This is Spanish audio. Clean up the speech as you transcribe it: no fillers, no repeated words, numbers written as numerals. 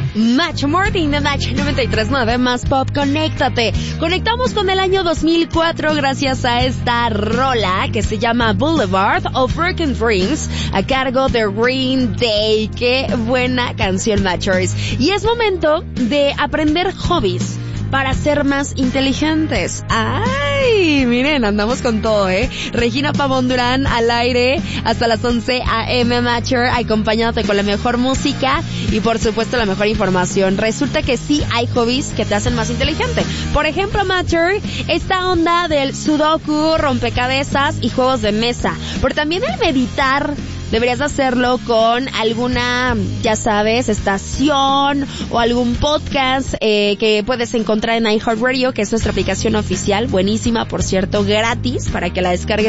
Match Morning de Match 93.9 más pop, conéctate. Conectamos con el año 2004 gracias a esta rola que se llama Boulevard of Broken Dreams a cargo de Green Day. Qué buena canción, Matchers. Y es momento de aprender hobbies para ser más inteligentes. ¡Ay! Miren, andamos con todo, Regina Pavón Durán al aire hasta las 11 a.m. Matcher, acompañándote con la mejor música y por supuesto la mejor información. Resulta que sí hay hobbies que te hacen más inteligente. Por ejemplo, Matcher, esta onda del sudoku, rompecabezas y juegos de mesa. Pero también el meditar. Deberías hacerlo con alguna, ya sabes, estación o algún podcast que puedes encontrar en iHeartRadio, que es nuestra aplicación oficial, buenísima, por cierto, gratis, para que la descargues